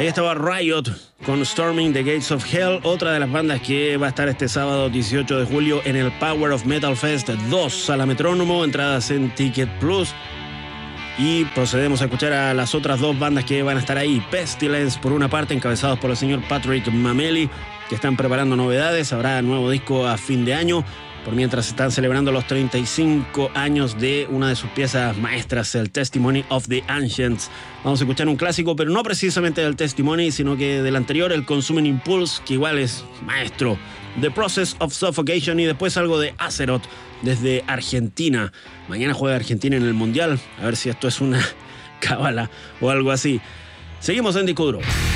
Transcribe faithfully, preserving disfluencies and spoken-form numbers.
Ahí estaba Riot con Storming the Gates of Hell, otra de las bandas que va a estar este sábado dieciocho de julio en el Power of Metal Fest dos, Sala Metrónomo, entradas en Ticket Plus. Y procedemos a escuchar a las otras dos bandas que van a estar ahí. Pestilence, por una parte, encabezados por el señor Patrick Mameli, que están preparando novedades. Habrá nuevo disco a fin de año, por mientras están celebrando los treinta y cinco años de una de sus piezas maestras, el Testimony of the Ancients. Vamos a escuchar un clásico, pero no precisamente del Testimony, sino que del anterior, el Consuming Impulse, que igual es maestro. The Process of Suffocation, y después algo de Azeroth desde Argentina. Mañana juega Argentina en el Mundial, a ver si esto es una cábala o algo así. Seguimos en Disco Duro.